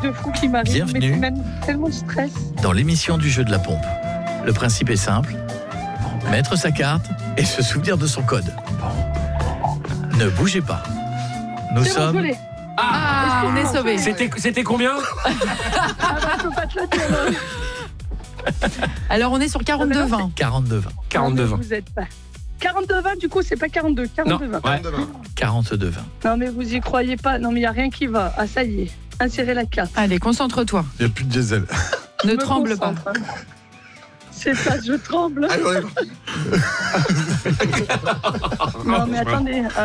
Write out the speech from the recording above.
de fou qui m'arrive. Bienvenue. Mais c'est même tellement de stress. Dans l'émission du jeu de la pompe. Le principe est simple. Mettre sa carte et se souvenir de son code. Ne bougez pas. Nous C'est bon, sommes... je l'ai. Ah, on est sauvés. C'était combien? Ah bah, je peux pas te le dire. Alors, on est sur 42-20. 42-20. 42-20. Vous êtes pas. 42-20, du coup, c'est pas 42. 42-20. Ouais. 42-20. Non, mais vous y croyez pas. Non, mais il n'y a rien qui va. Ah, ça y est. Insérez la carte. Allez, concentre-toi. Il n'y a plus de diesel. Ne Je me tremble pas. concentre, hein. C'est ça, je tremble. Allez, on est parti. Non, mais attendez.